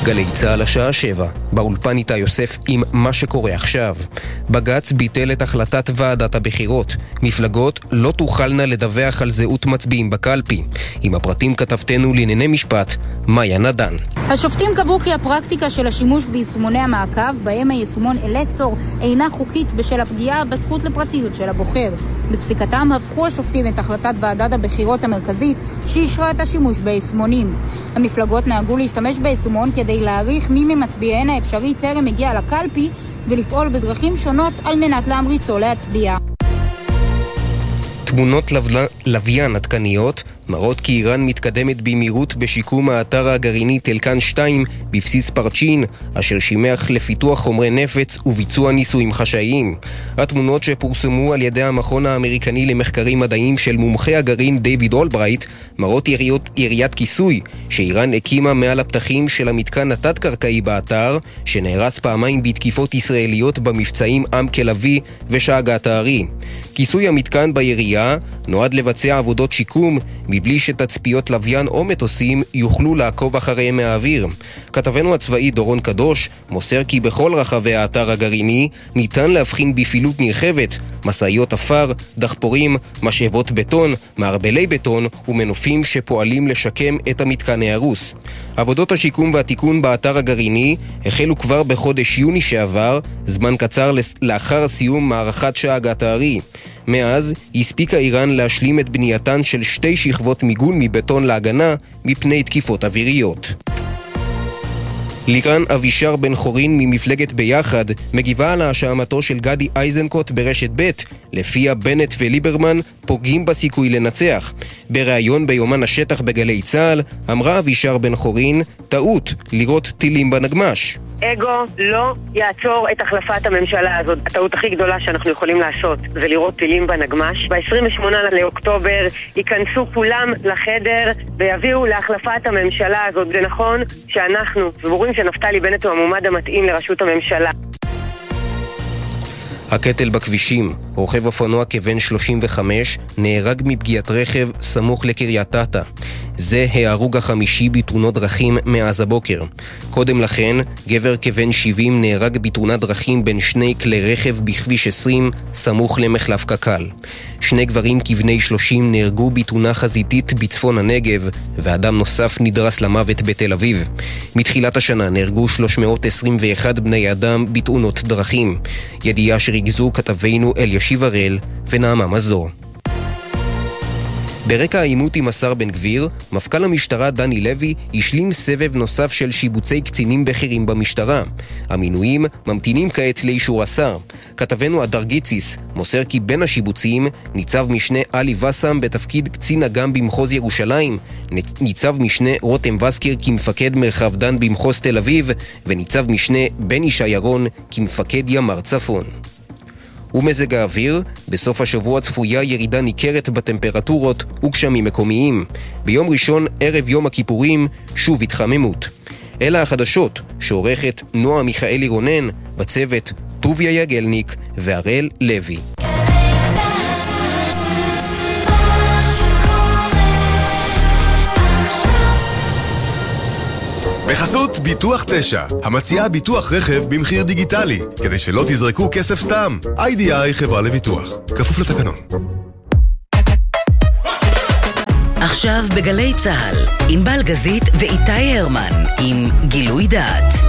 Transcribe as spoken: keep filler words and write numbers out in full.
גלי צהל השעה שבע, באולפן איתה יוסף עם מה שקורה עכשיו. בג"ץ ביטל את החלטת ועדת הבחירות. מפלגות לא תוכלנה לדווח על זהות מצביעים בקלפי. עם הפרטים כתבתנו לענייני משפט, מאיה נדן. השופטים קבעו כי הפרקטיקה של השימוש ביישומוני המעקב, בהם היישומון אלקטור, אינה חוקית בשל הפגיעה בזכות לפרטיות של הבוחר. בפסיקתם הפכו השופטים את החלטת ועדת הבחירות המרכזית שאישרה את השימוש ביישומונים. המפלגות נהגו להשתמש ביישומון כדי להעריך מי ממצביעיהן האפשרי טרם הגיע לקלפי ולפעול בדרכים שונות על מנת להמריצו להצביע. תמונות לוויין עדכניות מראות כי איראן מתקדמת במהירות בשיקום האתר הגרעיני תלקן שתיים בבסיס פרצ'ין, אשר שימח לפיתוח חומרי נפץ וביצוע ניסויים חשאיים. התמונות שפורסמו על ידי המכון האמריקני למחקרים מדעיים של מומחי הגרעין דיוויד אולברייט מראות יריות, יריית כיסוי שאיראן הקימה מעל הפתחים של המתקן התת-קרקעי באתר, שנהרס פעמיים בתקיפות ישראליות במבצעים עם כלבי ושאגת הארי. כיסוי המתקן בירייה נועד לבצע עבודות שיקום מבלי שתצפיות לוויין או מטוסים יוכלו לעקוב אחריהם מהאוויר. כתבנו הצבאי דורון קדוש מוסר כי בכל רחבי האתר הגרעיני ניתן להבחין בפעילות נרחבת, מסעיות אפר, דחפורים, משאבות בטון, מערבלי בטון ומנופים שפועלים לשקם את המתקן ההרוס. עבודות השיקום והתיקון באתר הגרעיני החלו כבר בחודש יוני שעבר, זמן קצר לאחר סיום מערכת שאגת הארי. מאז הספיקה איראן להשלים את בנייתן של שתי שכבות מיגון מבטון להגנה מפני תקיפות אוויריות. לירן אבישר בן חורין ממפלגת ביחד מגיבה על האשמתו של גדי איזנקוט ברשת ב' לפיה בנט וליברמן פוגעים בסיכוי לנצח. בריאיון ביומן השטח בגלי צהל אמרה אבישר בן חורין טעות לראות טילים בנגמש. אגו לא יעצור את החלפת הממשלה הזאת. הטעות הכי גדולה שאנחנו יכולים לעשות זה לראות טילים בנגמש. ב-עשרים ושמונה לאוקטובר ייכנסו כולם לחדר ויביאו להחלפת הממשלה הזאת. זה נכון שאנחנו סבורים שנפתלי בנט הוא המועמד המתאים לראשות הממשלה. הקטל בכבישים. רוכב אופנוע כבן שלושים וחמש נהרג מפגיעת רכב סמוך לקריית אתא. זה ההרוג החמישי בתאונות דרכים מאז הבוקר. קודם לכן, גבר כבן שבעים נהרג בתאונת דרכים בין שני כלי רכב בכביש עשרים סמוך למחלף קק"ל. שני גברים כבני שלושים נהרגו בתאונה חזיתית בצפון הנגב, ואדם נוסף נדרס למוות בתל אביב. מתחילת השנה נהרגו שלוש מאות עשרים ואחת בני אדם בתאונות דרכים. ידיעה שריגזו כתבינו אלישיב הראל ונעמה מזור. ברקע העימות עם השר בן גביר, מפכ"ל המשטרה דני לוי השלים סבב נוסף של שיבוצי קצינים בכירים במשטרה. המינויים ממתינים כעת לאישור השר. כתבנו הדר גיציס מוסר כי בין השיבוצים ניצב משנה אלי וסם בתפקיד קצין אג"ם במחוז ירושלים, ניצב משנה רותם וסקר כמפקד מרחב דן במחוז תל אביב, וניצב משנה בני שיירון כמפקד ימ"ר צפון. ומזג האוויר, בסוף השבוע צפויה ירידה ניכרת בטמפרטורות וגשמים מקומיים. ביום ראשון ערב יום הכיפורים שוב התחממות. אלה החדשות שעורכת נועה מיכאלי רונן, בצוות טוביה יגלניק והראל לוי. בחסות ביטוח תשע, המציעה ביטוח רכב במחיר דיגיטלי, כדי שלא תזרקו כסף סתם. איי די איי חברה לביטוח, כפוף לתקנון. עכשיו בגלי צהל, עם בלגזית ואיתי הרמן, עם גילוי דעת.